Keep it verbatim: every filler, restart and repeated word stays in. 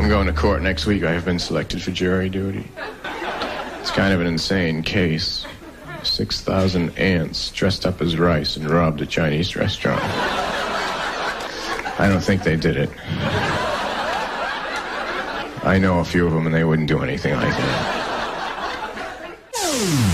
going to court next week. I have been selected for jury duty. It's kind of an insane case. six thousand ants dressed up as rice and robbed a Chinese restaurant. I don't think they did it. I know a few of them, and they wouldn't do anything like that.